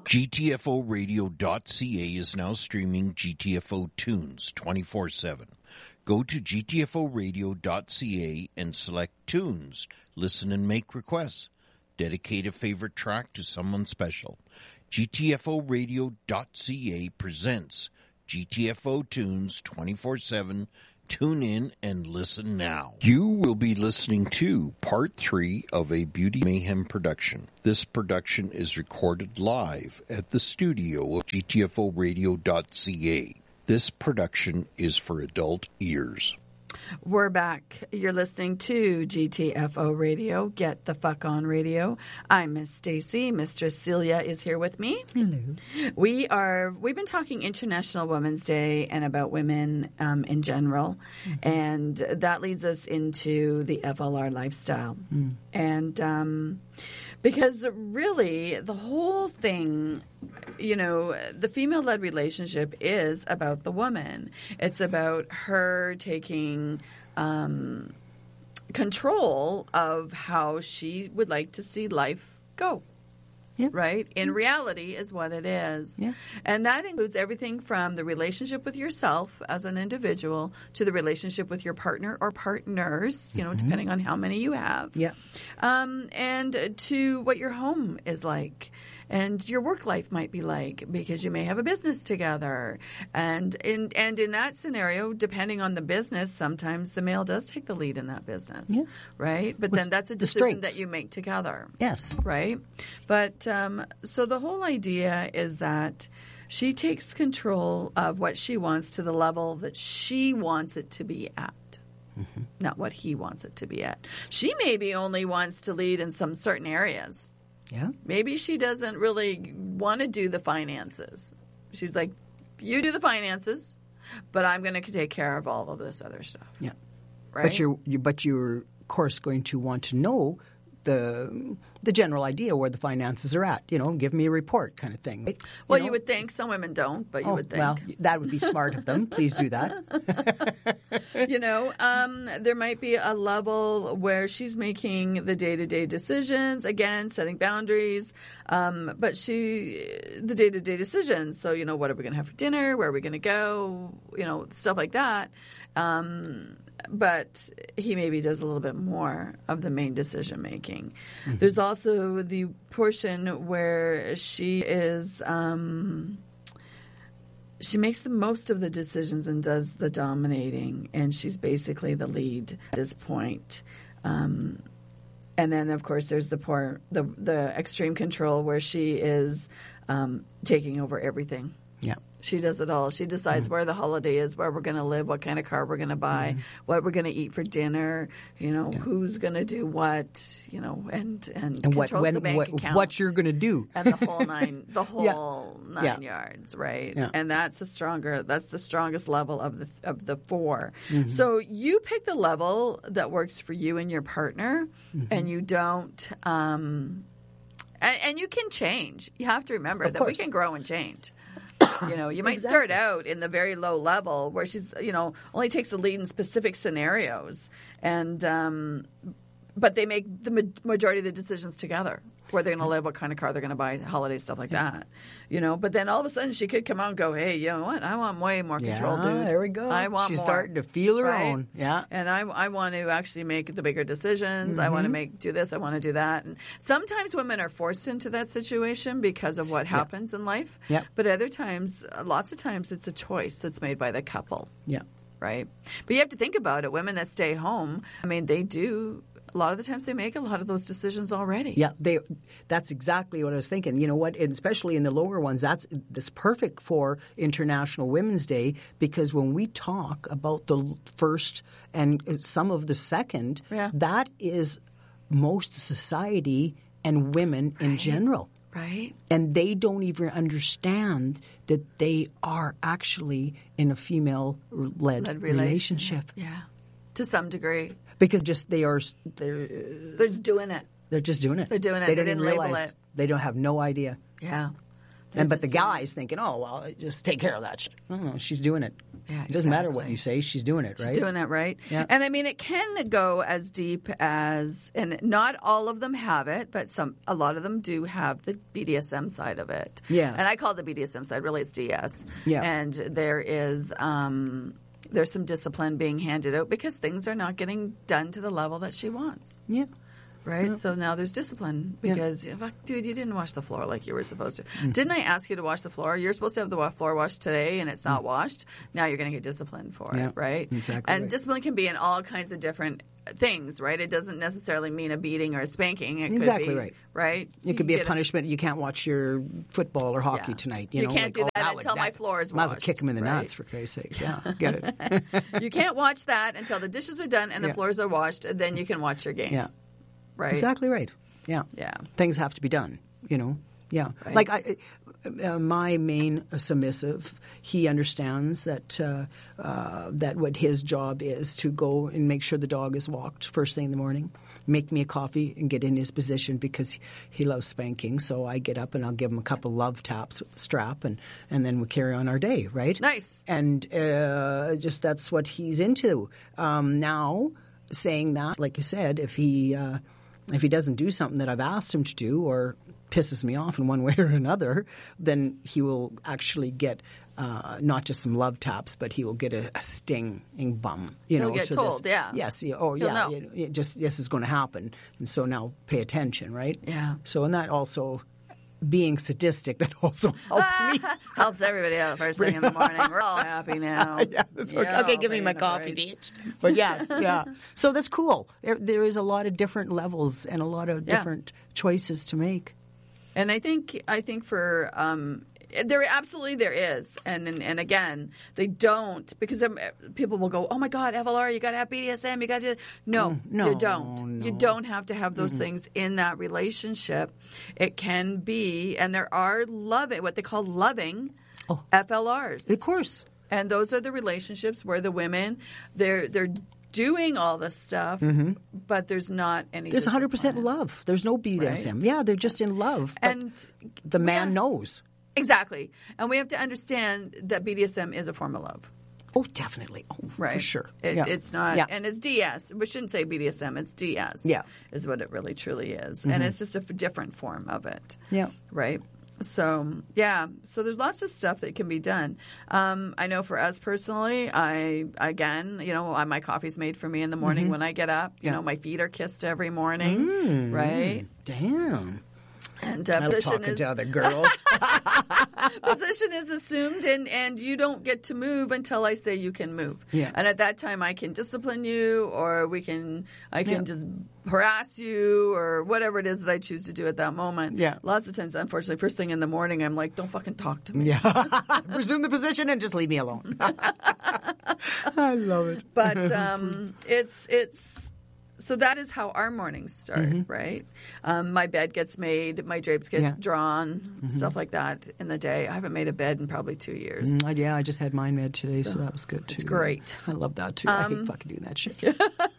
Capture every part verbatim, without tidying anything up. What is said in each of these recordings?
G T F O radio dot C A is now streaming G T F O tunes twenty-four seven. Go to G T F O radio dot C A and select tunes. Listen and make requests. Dedicate a favorite track to someone special. G T F O radio dot C A presents G T F O tunes twenty-four seven. Tune in and listen now. You will be listening to part three of a Beauty Mayhem production. This production is recorded live at the studio of G T F O radio dot C A. This production is for adult ears. We're back. You're listening to G T F O Radio, Get the Fuck On Radio. I'm Miss Stacy. Mistress Celia is here with me. Hello. We are, we've been talking International Women's Day and about women um, in general. Mm-hmm. And that leads us into the F L R lifestyle. Mm. And um, because really the whole thing, you know, the female-led relationship is about the woman. It's about her taking um, control of how she would like to see life go. Yeah. Right? In reality is what it is. Yeah. And that includes everything from the relationship with yourself as an individual to the relationship with your partner or partners, you know, mm-hmm. depending on how many you have. Yeah. Um, and to what your home is like. And your work life might be like, because you may have a business together. And in and in that scenario, depending on the business, sometimes the male does take the lead in that business, yeah. right? But With then that's a decision that you make together. Yes. Right? But um, so the whole idea is that she takes control of what she wants to the level that she wants it to be at. Mm-hmm. Not what he wants it to be at. She maybe only wants to lead in some certain areas. Yeah. Maybe she doesn't really want to do the finances. She's like, you do the finances, but I'm going to take care of all of this other stuff. Yeah. Right? But you're, you, but you're, of course, going to want to know the the general idea where the finances are at. You know, give me a report kind of thing. Right? Well, you, know? you would think. Some women don't, but you oh, would think. Well, that would be smart of them. Please do that. You know, um, there might be a level where she's making the day-to-day decisions, again, setting boundaries, um, but she, the day-to-day decisions. So, you know, what are we going to have for dinner? Where are we going to go? You know, stuff like that. Um, but he maybe does a little bit more of the main decision making. Mm-hmm. There's also the portion where she is um, she makes the most of the decisions and does the dominating, and she's basically the lead at this point. Um, and then, of course, there's the poor the the extreme control where she is um, taking over everything. Yeah. She does it all. She decides mm-hmm. where the holiday is, where we're going to live, what kind of car we're going to buy, mm-hmm. what we're going to eat for dinner, you know, yeah. who's going to do what, you know, and and, and what, controls when, the bank what, account. What you're going to do. And the whole nine, the whole yeah. nine yeah. yards, right? Yeah. And that's a stronger, that's the strongest level of the of the four. Mm-hmm. So you pick the level that works for you and your partner, mm-hmm. and you don't, um, and, and you can change. You have to remember of that course. we can grow and change. You know, you might exactly. start out in the very low level where she's, you know, only takes the lead in specific scenarios, and um, but they make the ma- majority of the decisions together. Where they're going to live, what kind of car they're going to buy, holiday stuff like yeah. that. You know, but then all of a sudden she could come out and go, hey, you know what? I want way more control, yeah, dude. There we go. I want She's more. starting to feel her right? own. Yeah. And I, I want to actually make the bigger decisions. Mm-hmm. I want to make do this. I want to do that. And sometimes women are forced into that situation because of what happens yeah. in life. Yeah. But other times, lots of times, it's a choice that's made by the couple. Yeah. Right? But you have to think about it. Women that stay home, I mean, they do – a lot of the times they make a lot of those decisions already. Yeah, they. That's exactly what I was thinking. You know what? And especially in the lower ones, that's that's perfect for International Women's Day, because when we talk about the first and some of the second, yeah. that is most society and women in right. general. Right. And they don't even understand that they are actually in a female-led Led relationship. Yeah, to some degree. Because just they are they're, they're just doing it. They're just doing it. They're doing it. They, they don't didn't even realize. label it. They don't have no idea. Yeah. And but just the doing guy's thinking, oh well, just take care of that shit. No, no, she's doing it. Yeah, it doesn't matter what exactly. you say, she's doing it, right? She's doing it right. Yeah. And I mean, it can go as deep as, and not all of them have it, but some, a lot of them do have the B D S M side of it. Yes. And I call it the B D S M side, really it's D S. Yeah. And there is, um, there's some discipline being handed out because things are not getting done to the level that she wants. Yeah. Right? So now there's discipline because, fuck, dude, you didn't wash the floor like you were supposed to. Mm-hmm. Didn't I ask you to wash the floor? You're supposed to have the wa- floor washed today and it's not Mm-hmm. washed. Now you're going to get disciplined for Yeah, it, right? exactly And right. discipline can be in all kinds of different things, right? It doesn't necessarily mean a beating or a spanking. It Exactly could be, right. Right? It could be a get punishment. You can't watch your football or hockey Yeah. tonight. You, You know, can't like, do oh, that would- until my floor is Might as well washed, kick him in the right? nuts, for Christ's sakes. Yeah, get it. You can't watch that until the dishes are done and the Yeah. floors are washed. And then you can watch your game. Yeah, Right? exactly right. Yeah, Yeah. Things have to be done. You know. Yeah, Right. like I, uh, my main submissive, he understands that uh, uh, that what his job is to go and make sure the dog is walked first thing in the morning, make me a coffee, and get in his position because he loves spanking. So I get up and I'll give him a couple love taps with the strap, and and then we carry on our day, right? Nice. And uh, just that's what he's into um, now. Saying that, like you said, if he uh, if he doesn't do something that I've asked him to do or pisses me off in one way or another, then he will actually get uh, not just some love taps, but he will get a, a stinging bum. You He'll know, get so told, this, yeah. Yes. Yeah, oh, He'll yeah. know. It, it just this is going to happen, and so now pay attention, right? Yeah. So and that also being sadistic, that also helps me. Helps everybody out first thing in the morning. We're all happy now. Yeah, that's okay. Yeah, Okay, give me pay my the coffee, price. bitch. But yes, yeah. So that's cool. There, there is a lot of different levels and a lot of Yeah. different choices to make. And I think I think for um, there absolutely there is, and, and and again they don't because um, people will go, oh my God, F L R, you got to have B D S M, you got to no, no, you don't, you no. don't have to have those things in that relationship. It can be, and there are loving what they call loving Oh. F L Rs, Of course. and those are the relationships where the women they're they're doing all this stuff, but there's not any. There's one hundred percent discipline. love. There's no B D S M. Right. Yeah, they're just in love. But And the man yeah. knows. Exactly. And we have to understand that B D S M is a form of love. Oh, definitely. Oh, Right. for sure. It, yeah. It's not, Yeah. and it's D S. We shouldn't say B D S M, it's D S. Yeah. Is what it really truly is. And it's just a f- different form of it. Yeah. Right? So, yeah. So there's lots of stuff that can be done. Um, I know for us personally, I, again, you know, I, my coffee's made for me in the morning when I get up. You Yeah. know, my feet are kissed every morning. Right? Damn. And uh, I love position talking is to other girls. position is assumed, and, and you don't get to move until I say you can move. Yeah. And at that time, I can discipline you, or we can I can Yeah. just harass you, or whatever it is that I choose to do at that moment. Yeah. Lots of times, unfortunately, first thing in the morning, I'm like, don't fucking talk to me. Yeah. Resume the position and just leave me alone. I love it. But um, it's it's. So that is how our mornings start, right? Um, my bed gets made, my drapes get Mm-hmm. Yeah. drawn, stuff like that in the day. I haven't made a bed in probably two years. Mm, yeah, I just had mine made today, so, that was good too. it's great. I love that too. I hate fucking doing that shit.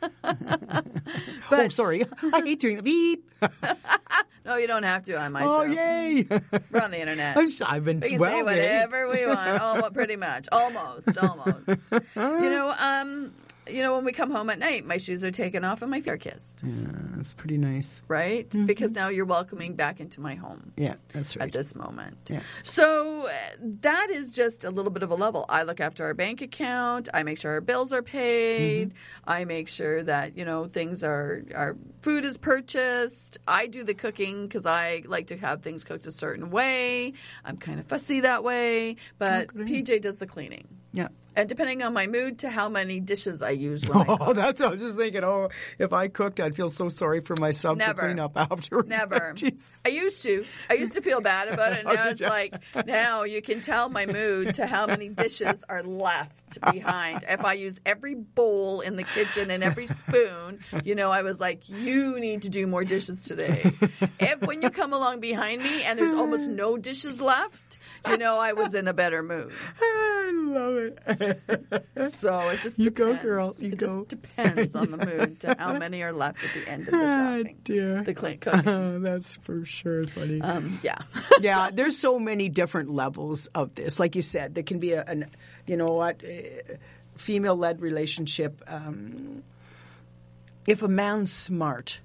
oh, But- sorry. I hate doing the beep. No, you don't have to on my Oh, show. yay. We're on the internet. I'm s- I've been We can well, say eh? whatever we want. Almost, pretty much. Almost. Almost. You know, um, you know, when we come home at night, my shoes are taken off and my feet are kissed, That's pretty nice. right? Because now you're welcoming back into my home. Yeah, that's right. At this moment. Yeah. So uh, that is just a little bit of a level. I look after our bank account. I make sure our bills are paid. Mm-hmm. I make sure that, you know, things are, our food is purchased. I do the cooking because I like to have things cooked a certain way. I'm kind of fussy that way. But good. P J does the cleaning. Yeah. And depending on my mood to how many dishes I use when I cook. Oh, that's what I was just thinking. Oh, if I cooked, I'd feel so sorry for myself Never. to clean up afterwards. Never. Jeez. I used to. I used to feel bad about it. Oh, Now did it's ya? like, now you can tell my mood to how many dishes are left behind. If I use every bowl in the kitchen and every spoon, you know, I was like, you need to do more dishes today. If when you come along behind me and there's almost no dishes left, you know, I was in a better mood. I love it. So it just You depends. go, girl. You it go. just depends on the mood to how many are left at the end of the shopping. Ah, dear. The clean cooking. Uh, that's for sure funny. Um, yeah. Yeah, there's so many different levels of this. Like you said, there can be a, an, you know what, uh, female-led relationship. Um, if a man's smart,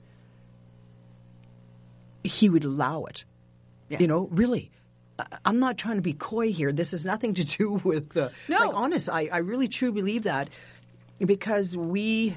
he would allow it. Yes. You know, really. I'm not trying to be coy here. This has nothing to do with the. No. Like, honest, I, I really truly believe that because we.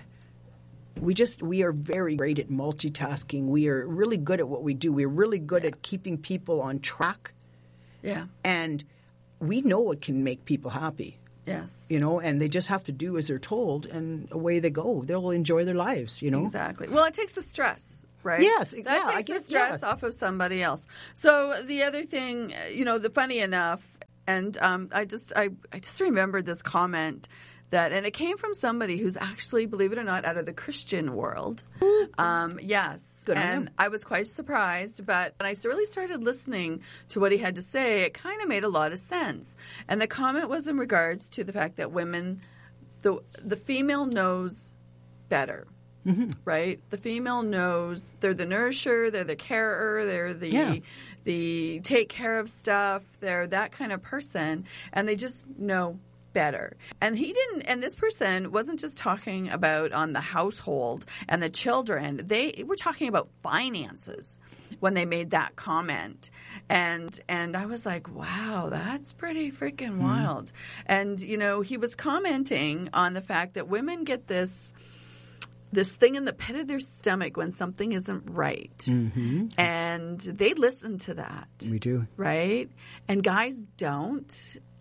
We just we are very great at multitasking. We are really good at what we do. We're really good Yeah. at keeping people on track, Yeah. and we know what can make people happy. Yes. You know, and they just have to do as they're told, and away they go. They'll enjoy their lives. You know, Exactly. Well, it takes the stress, right? Yes, that yeah, I takes the guess, stress yes. off of somebody else. So the other thing, uh, you know, the funny enough, and um, I just I, I just remembered this comment that, and it came from somebody who's actually, believe it or not, out of the Christian world. Um, yes, Good on and him. I was quite surprised, but when I really started listening to what he had to say, it kind of made a lot of sense. And the comment was in regards to the fact that women, the the female knows better. Mm-hmm. Right? The female knows they're the nourisher, they're the carer, they're the Yeah. the take care of stuff, they're that kind of person, and they just know better. And he didn't, and this person wasn't just talking about on the household and the children. They were talking about finances when they made that comment. And and I was like, wow, that's pretty freaking wild. And, you know, he was commenting on the fact that women get this this thing in the pit of their stomach when something isn't right. Mm-hmm. And they listen to that. we do. Right? And guys don't.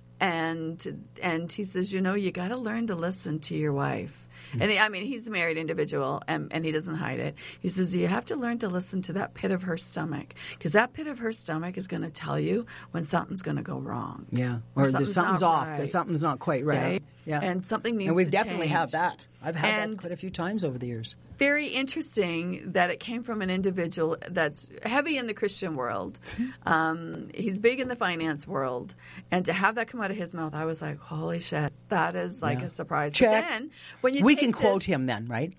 And and he says, you know, you got to learn to listen to your wife. And he, I mean, he's a married individual, and, and he doesn't hide it. He says, you have to learn to listen to that pit of her stomach, because that pit of her stomach is going to tell you when something's going to go wrong. Yeah, Or or, something's there's something's not off. right. There's something's not quite right. Right? Yeah, And something needs and we to definitely change. have that. I've had And- that quite a few times over the years. Very interesting that it came from an individual that's heavy in the Christian world. Um, he's big in the finance world. And to have that come out of his mouth, I was like, holy shit, that is like Yeah. a surprise. Check. But then, when you We take can quote this- him then, right?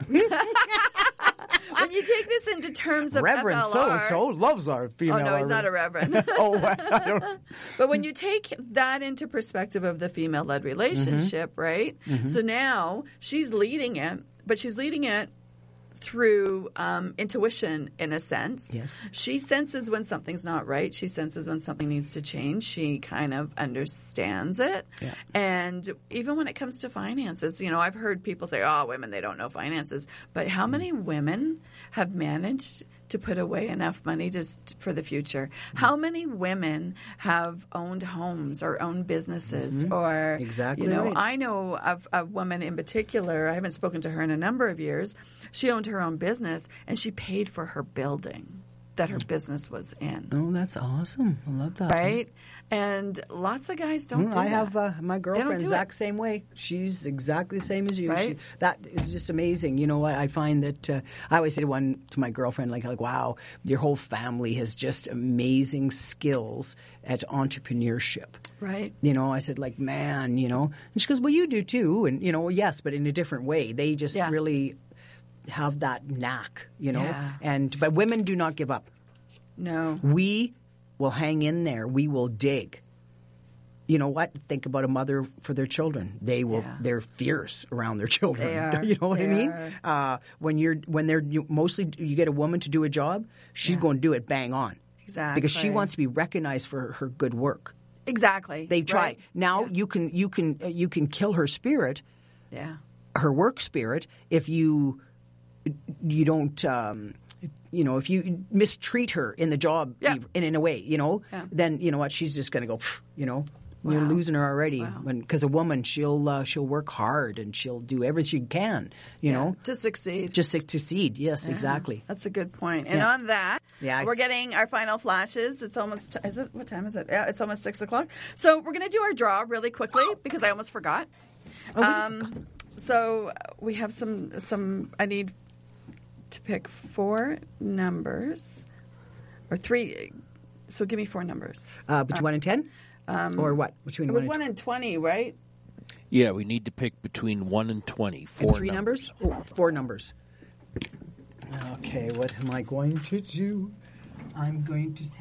When you take this into terms of Reverend F L so R, and so loves our female. Oh, no, he's not a reverend. Oh, I don't. But when you take that into perspective of the female-led relationship, Mm-hmm. right? So now she's leading it, but she's leading it through um, intuition, in a sense. Yes. She senses when something's not right. She senses when something needs to change. She kind of understands it. Yeah. And even when it comes to finances, you know, I've heard people say, oh, women, they don't know finances. But how many women have managed to put away enough money just for the future? How many women have owned homes or owned businesses or, Exactly you know, right. I know of a woman in particular, I haven't spoken to her in a number of years. She owned her own business and she paid for her building that her business was in. Oh, that's awesome. I love that. Right? And lots of guys don't Mm, do I that. have uh, my don't girlfriend's do exact it. same way. She's exactly the same as you. Right? She, that is just amazing. You know what? I find that uh, I always say to one to my girlfriend, like, like, wow, your whole family has just amazing skills at entrepreneurship. Right. You know, I said, like, man, you know, and she goes, well, you do too, and you know, yes, but in a different way. They just Yeah. really have that knack, you know. Yeah. And but women do not give up. No. We will hang in there. We will dig. You know what? Think about a mother for their children. They will. Yeah. They're fierce around their children. They are. You know what They I mean? are. Uh, when you're when they're you, mostly you get a woman to do a job, she's Yeah. going to do it bang on. Exactly. Because she wants to be recognized for her, her good work. Exactly. They try. Right? Now Yeah. you can you can uh, you can kill her spirit, Yeah. her work spirit, if you you don't. Um, you know, if you mistreat her in the job, Yeah. in in a way, you know, Yeah. then you know what, she's just going to go. Pff, you know, you're Wow. losing her already. Wow. Because a woman, she'll uh, she'll work hard and she'll do everything she can. You know, To succeed. just to succeed. Yes, exactly. That's a good point. And Yeah. on that, Yeah, I we're s- getting our final flashes. It's almost, is it, what time is it? Yeah, it's almost six o'clock. So we're going to do our draw really quickly because I almost forgot. Oh, Um, so we have some, some, I need to pick four numbers or three. So give me four numbers. Uh, but you want in ten? Um, or what? Between it was one one and twenty, right? Yeah, we need to pick between one and twenty. Four and three numbers? numbers? Oh, four numbers. Okay, what am I going to do? I'm going to say,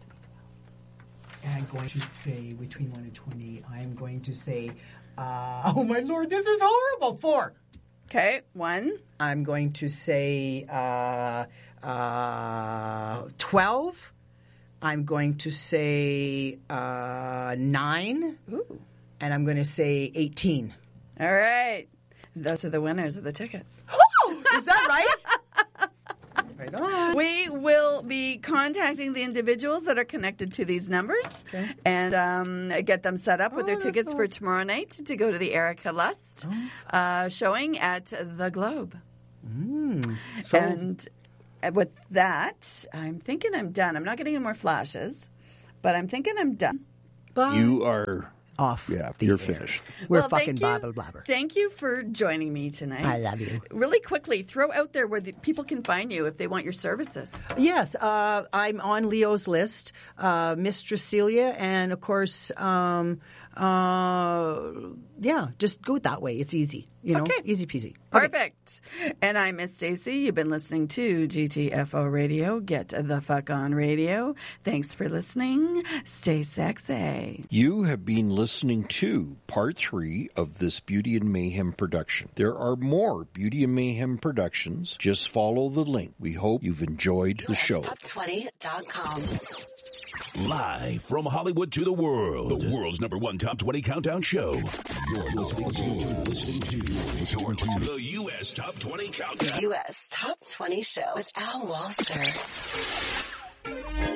I'm going to say between one and twenty. I'm going to say, uh, oh my Lord, this is horrible. Four. Okay, one. I'm going to say uh, uh, twelve. I'm going to say uh, nine. Ooh. And I'm going to say eighteen. All right. Those are the winners of the tickets. Oh, is that right? Right on. We will be contacting the individuals that are connected to these numbers Okay. and um, get them set up with Oh, their that's tickets so- for tomorrow night to go to the Erica Lust Oh. uh, showing at the Globe. Mm. So, And with that, I'm thinking I'm done. I'm not getting any more flashes, but I'm thinking I'm done. bye. You are, off. yeah, the you're air. finished. We're well, fucking thank you. blabber blabber. Thank you for joining me tonight. I love you. Really quickly, throw out there where the people can find you if they want your services. Yes, uh, I'm on Leo's list, uh, Mistress Celia, and of course, um, uh, yeah, just go that way. It's easy, you know, Okay. easy peasy. Okay. Perfect. And I'm Miss Stacy. You've been listening to G T F O Radio. Get the fuck on radio. Thanks for listening. Stay sexy. You have been listening to part three of this Beauty and Mayhem production. There are more Beauty and Mayhem productions. Just follow the link. We hope you've enjoyed the show. top twenty dot com. Live from Hollywood to the world, the world's number one top twenty countdown show. You're listening to, listening to, you're to the U S Top twenty Countdown. U S Top twenty Show with Al Walser.